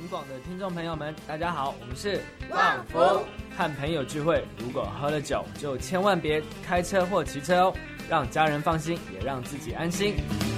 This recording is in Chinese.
警广的听众朋友们，大家好，我们是旺福。 和朋友聚会，如果喝了酒，就千万别开车或骑车哦，让家人放心，也让自己安心。